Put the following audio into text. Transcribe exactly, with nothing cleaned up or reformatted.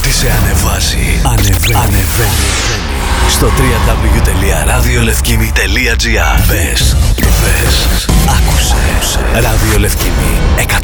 ό,τι σε ανεβάζει, ανεβαίνει. ανεβαίνει. Στο double-u double-u double-u τελεία ραδιολευκήμι τελεία τζι άρ. Μπες, μπες, άκουσε. Ραδιολευκήμι